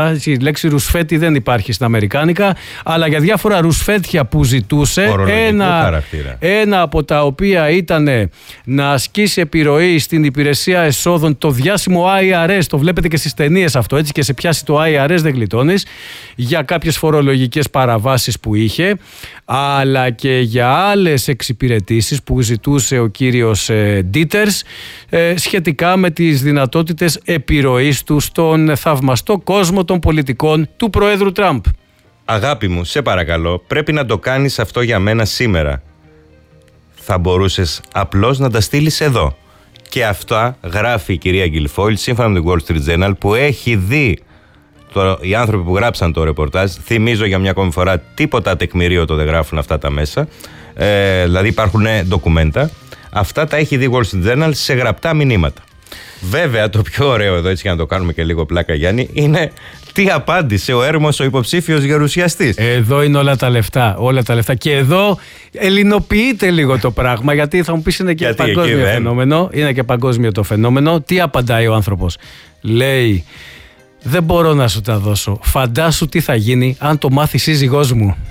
Η λέξη ρουσφέτη δεν υπάρχει στα αμερικάνικα, αλλά για διάφορα ρουσφέτια που ζητούσε, ένα από τα οποία ήταν να ασκήσει επιρροή στην υπηρεσία εσόδων, το διάσημο IRS, το βλέπετε και στις ταινίες αυτό, έτσι, και σε πιάσει το IRS δεν γλιτώνεις, για κάποιες φορολογικές παραβάσεις που είχε, αλλά και για άλλες εξυπηρετήσεις που ζητούσε ο κύριος Ντίτερς σχετικά με τις δυνατότητες επιρροής του στον θαυμαστό κόσμο των πολιτικών του Προέδρου Τραμπ. Αγάπη μου, σε παρακαλώ, πρέπει να το κάνεις αυτό για μένα σήμερα. Θα μπορούσες απλώς να τα στείλεις εδώ. Και αυτά γράφει η κυρία Γκιλφόιλ σύμφωνα με το Wall Street Journal, που έχει δει οι άνθρωποι που γράψαν το ρεπορτάζ. Θυμίζω για μια ακόμη φορά, τίποτα τεκμηρίωτο δεν γράφουν αυτά τα μέσα. Δηλαδή υπάρχουν ντοκουμέντα. Αυτά τα έχει δει Wall Street Journal σε γραπτά μηνύματα. Βέβαια, το πιο ωραίο εδώ, έτσι για να το κάνουμε και λίγο πλάκα, Γιάννη, είναι τι απάντησε ο Έρμος, ο υποψήφιος γερουσιαστής. Εδώ είναι όλα τα λεφτά. Όλα τα λεφτά. Και εδώ ελληνοποιείται λίγο το πράγμα, γιατί θα μου πεις είναι και παγκόσμιο φαινόμενο. Είναι και παγκόσμιο το φαινόμενο. Τι απαντάει ο άνθρωπος? Λέει, δεν μπορώ να σου τα δώσω. Φαντάσου τι θα γίνει αν το μάθει σύζυγός μου.